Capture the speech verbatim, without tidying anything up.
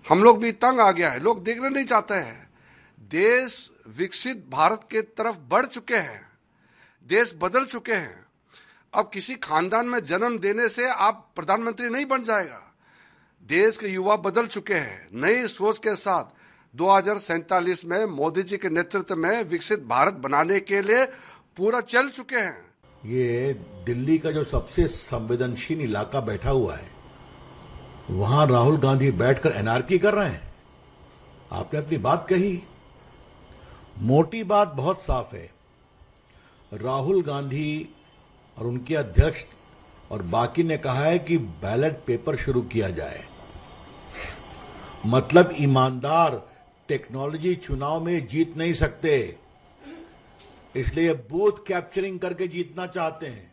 हम लोग भी तंग आ गया है, लोग देखना नहीं चाहते हैं। देश विकसित भारत के तरफ बढ़ चुके हैं, देश बदल चुके हैं। अब किसी खानदान में जन्म देने से आप प्रधानमंत्री नहीं बन जाएगा। देश के युवा बदल चुके हैं, नई सोच के साथ दो हज़ार सैंतालीस में मोदी जी के नेतृत्व में विकसित भारत बनाने के लिए पूरा चल चुके हैं। ये दिल्ली का जो सबसे संवेदनशील इलाका बैठा हुआ है, वहां राहुल गांधी बैठकर एनआरकी कर रहे हैं। आपने अपनी बात कही, मोटी बात बहुत साफ है। राहुल गांधी और उनके अध्यक्ष और बाकी ने कहा है कि बैलेट पेपर शुरू किया जाए। मतलब ईमानदार टेक्नोलॉजी चुनाव में जीत नहीं सकते, इसलिए बूथ कैप्चरिंग करके जीतना चाहते हैं।